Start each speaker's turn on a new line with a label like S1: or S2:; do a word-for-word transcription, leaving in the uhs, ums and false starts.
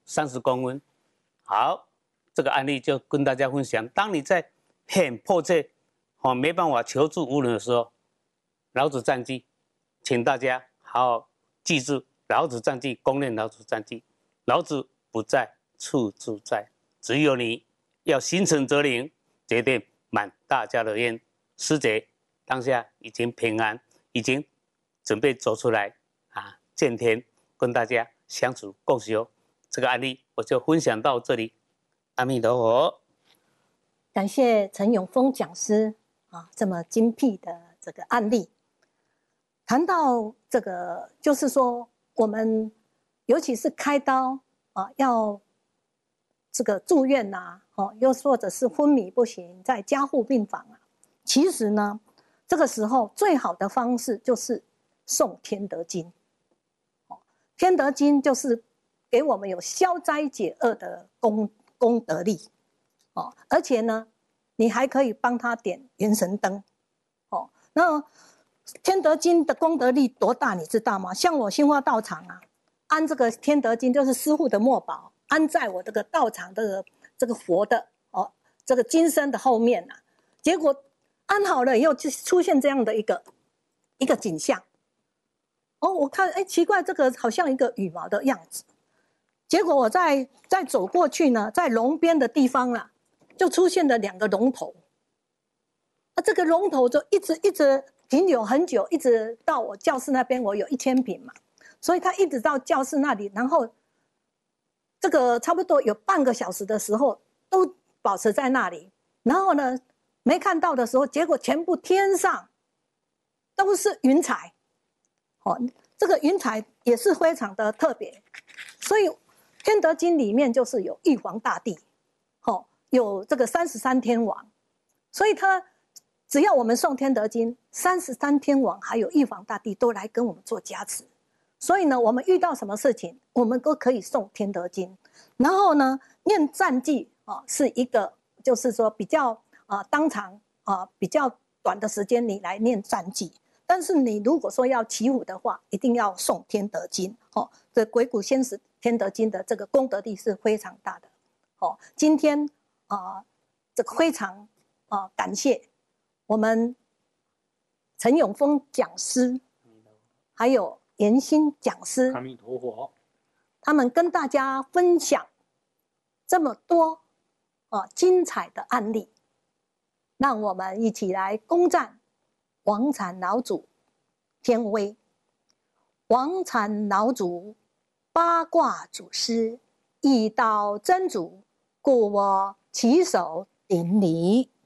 S1: 三十公分。好，这个案例就跟大家分享。当你在很迫切、哦没办法求助无人的时候，老子战记，请大家好好记住老子战记，公认老子战记。老子不在，处处在，只有你要心诚则灵，决定满大家的愿。师姐当下已经平安，已经准备走出来啊，见天跟大家相处共修。这个案例我就分享到这里，阿弥陀佛。
S2: 感谢陈永丰讲师啊，这么精辟的这个案例。谈到这个，就是说我们尤其是开刀啊，要这个住院呐、啊，哦，又或者是昏迷不醒，在加护病房啊，其实呢，这个时候最好的方式就是诵天德经。哦，天德经就是给我们有消灾解厄的功功德力。哦，而且呢，你还可以帮他点元神灯。哦，那天德经的功德力多大，你知道吗？像我新化道场啊，安这个天德经就是师父的墨宝，安在我这个道场的这个佛的哦这个金身的后面啊。结果安好了以后，就出现这样的一个一个景象。哦，我看哎奇怪，这个好像一个羽毛的样子。结果我再再走过去呢，在龙边的地方啊，就出现了两个龙头。啊，这个龙头就一直一直停留很久，一直到我教室那边，我有一千坪嘛，所以它一直到教室那里，然后这个差不多有半个小时的时候都保持在那里。然后呢，没看到的时候，结果全部天上都是云彩。哦，这个云彩也是非常的特别，所以天德经里面就是有玉皇大帝，哦，有这个三十三天王，所以他只要我们诵天德经，三十三天王还有玉皇大帝都来跟我们做加持。所以呢，我们遇到什么事情，我们都可以诵天德经。然后呢，念赞记啊、哦，是一个就是说比较啊、呃、当场啊、呃、比较短的时间你来念赞记。但是你如果说要祈福的话，一定要诵天德经哦。这鬼谷先师天德经的这个功德力是非常大的哦。今天啊、呃，这个非常啊、呃、感谢我们陈永丰讲师，还有严欣讲师，
S3: 阿弥陀佛，
S2: 他们跟大家分享这么多啊、呃、精彩的案例，让我们一起来恭赞王禅老祖天威，王禅老祖八卦祖师，一道真祖，故我起手顶礼。